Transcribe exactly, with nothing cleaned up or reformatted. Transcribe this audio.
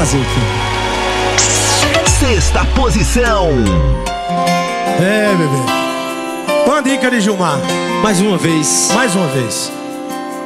Fazer o quê? Sexta posição. É, bebê. Uma dica de Gilmar. Mais uma vez. Mais uma vez.